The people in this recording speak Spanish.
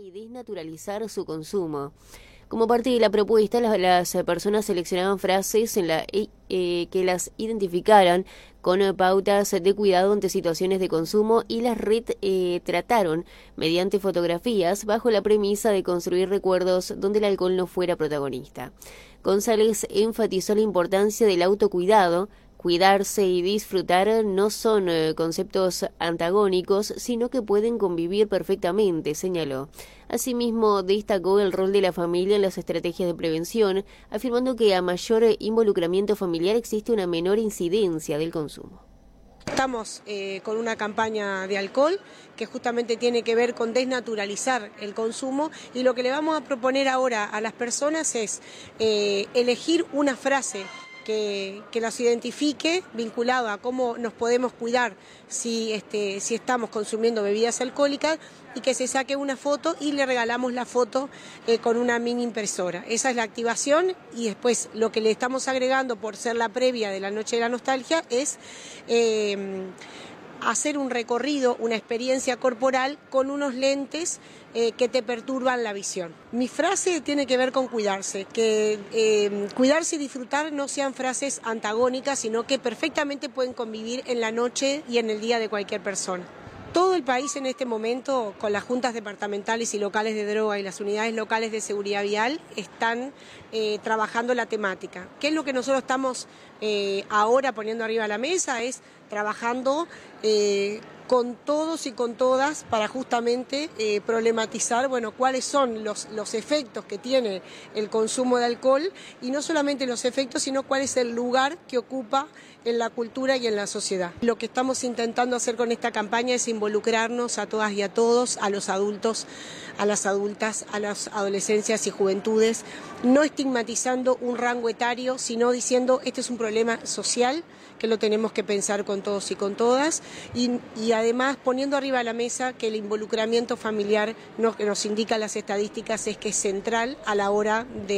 y desnaturalizar su consumo. Como parte de la propuesta, las personas seleccionaban frases que las identificaran con pautas de cuidado ante situaciones de consumo y las retrataron mediante fotografías bajo la premisa de construir recuerdos donde el alcohol no fuera protagonista. González enfatizó la importancia del autocuidado. Cuidarse y disfrutar no son conceptos antagónicos, sino que pueden convivir perfectamente, señaló. Asimismo, destacó el rol de la familia en las estrategias de prevención, afirmando que a mayor involucramiento familiar existe una menor incidencia del consumo. Estamos con una campaña de alcohol que justamente tiene que ver con desnaturalizar el consumo, y lo que le vamos a proponer ahora a las personas es elegir una frase que las identifique vinculado a cómo nos podemos cuidar si estamos consumiendo bebidas alcohólicas, y que se saque una foto y le regalamos la foto con una mini impresora. Esa es la activación, y después lo que le estamos agregando por ser la previa de la Noche de la Nostalgia es hacer un recorrido, una experiencia corporal con unos lentes que te perturban la visión. Mi frase tiene que ver con cuidarse, que cuidarse y disfrutar no sean frases antagónicas, sino que perfectamente pueden convivir en la noche y en el día de cualquier persona. Todo el país en este momento, con las juntas departamentales y locales de droga y las unidades locales de seguridad vial, están trabajando la temática. ¿Qué es lo que nosotros estamos ahora poniendo arriba de la mesa? Es trabajando con todos y con todas para justamente problematizar, cuáles son los efectos que tiene el consumo de alcohol, y no solamente los efectos, sino cuál es el lugar que ocupa en la cultura y en la sociedad. Lo que estamos intentando hacer con esta campaña es involucrarnos a todas y a todos, a los adultos, a las adultas, a las adolescencias y juventudes, no estigmatizando un rango etario, sino diciendo este es un problema social que lo tenemos que pensar con todos y con todas, y además poniendo arriba de la mesa que el involucramiento familiar, que nos indican las estadísticas, es que es central a la hora de